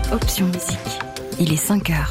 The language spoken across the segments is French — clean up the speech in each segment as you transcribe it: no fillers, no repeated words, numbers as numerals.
Option musique. Il est 5h.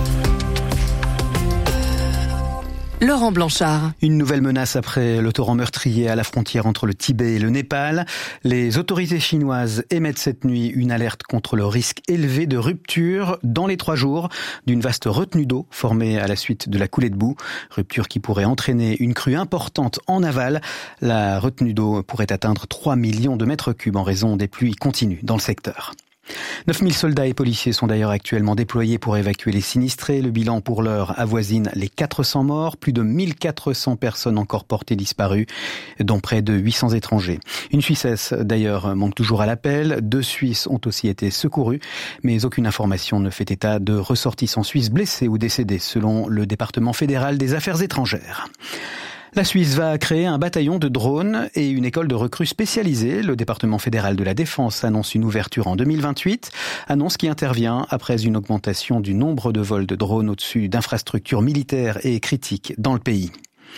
Laurent Blanchard. Une nouvelle menace après le torrent meurtrier à la frontière entre le Tibet et le Népal. Les autorités chinoises émettent cette nuit une alerte contre le risque élevé de rupture dans les 3 jours d'une vaste retenue d'eau formée à la suite de la coulée de boue. Rupture qui pourrait entraîner une crue importante en aval. La retenue d'eau pourrait atteindre 3 millions de mètres cubes en raison des pluies continues dans le secteur. 9000 soldats et policiers sont d'ailleurs actuellement déployés pour évacuer les sinistrés. Le bilan pour l'heure avoisine les 400 morts, plus de 1400 personnes encore portées disparues, dont près de 800 étrangers. Une Suissesse d'ailleurs manque toujours à l'appel. 2 Suisses ont aussi été secourus, mais aucune information ne fait état de ressortissants suisses blessés ou décédés, selon le département fédéral des affaires étrangères. La Suisse va créer un bataillon de drones et une école de recrues spécialisée. Le département fédéral de la Défense annonce une ouverture en 2028, annonce qui intervient après une augmentation du nombre de vols de drones au-dessus d'infrastructures militaires et critiques dans le pays.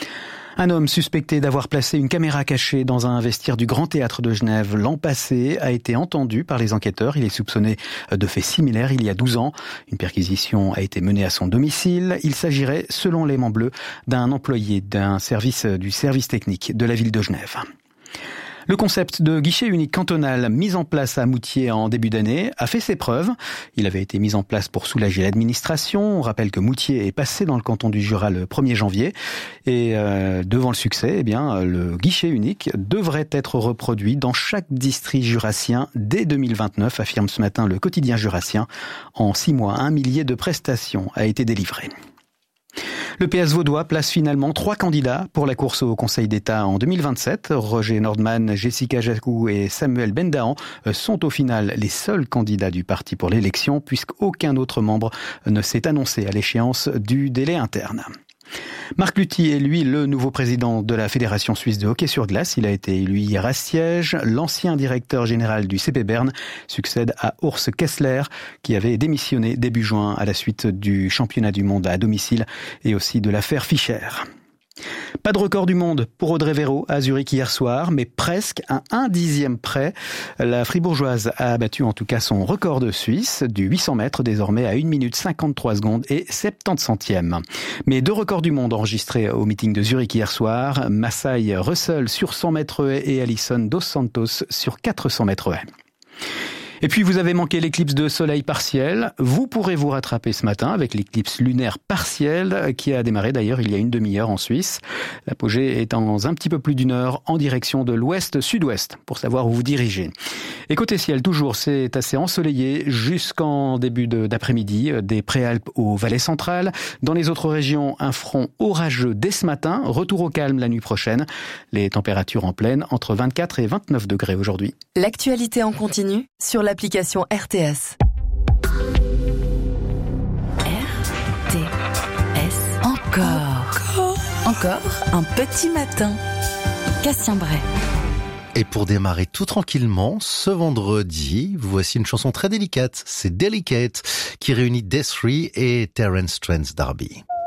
Un homme suspecté d'avoir placé une caméra cachée dans un vestiaire du Grand Théâtre de Genève l'an passé a été entendu par les enquêteurs. Il est soupçonné de faits similaires il y a 12 ans. Une perquisition a été menée à son domicile. Il s'agirait, selon l'Aimant Bleu, d'un employé du service technique de la ville de Genève. Le concept de guichet unique cantonal mis en place à Moutier en début d'année a fait ses preuves. Il avait été mis en place pour soulager l'administration. On rappelle que Moutier est passé dans le canton du Jura le 1er janvier. Et devant le succès, le guichet unique devrait être reproduit dans chaque district jurassien dès 2029, affirme ce matin le quotidien jurassien. En 6 mois, 1 millier de prestations a été délivré. Le PS vaudois place finalement 3 candidats pour la course au Conseil d'État en 2027. Roger Nordman, Jessica Jacou et Samuel Bendahan sont au final les seuls candidats du parti pour l'élection, puisqu'aucun autre membre ne s'est annoncé à l'échéance du délai interne. Marc Lutti est lui le nouveau président de la Fédération suisse de hockey sur glace. Il a été élu hier à Siège. L'ancien directeur général du CP Berne succède à Urs Kessler, qui avait démissionné début juin à la suite du championnat du monde à domicile et aussi de l'affaire Fischer. Pas de record du monde pour Audrey Véro à Zurich hier soir, mais presque à 1/10 près. La Fribourgeoise a battu en tout cas son record de Suisse du 800 mètres, désormais à 1 minute 53 secondes et 70 centièmes. Mais 2 records du monde enregistrés au meeting de Zurich hier soir. Masai Russell sur 100 mètres haies et Alison Dos Santos sur 400 mètres haies. Et puis vous avez manqué l'éclipse de soleil partiel. Vous pourrez vous rattraper ce matin avec l'éclipse lunaire partielle qui a démarré d'ailleurs il y a une demi-heure en Suisse. L'apogée est dans un petit peu plus d'1 heure en direction de l'ouest-sud-ouest pour savoir où vous dirigez. Et côté ciel, toujours, c'est assez ensoleillé jusqu'en début d'après-midi, des Préalpes aux vallées centrales. Dans les autres régions, un front orageux dès ce matin, retour au calme la nuit prochaine. Les températures en pleine entre 24 et 29 degrés aujourd'hui. L'actualité en continu sur l'application RTS. RTS. Encore un petit matin. Cassien Bray. Et pour démarrer tout tranquillement, ce vendredi, voici une chanson très délicate. C'est Delicate qui réunit Des'ree et Terence Trent D'Arby.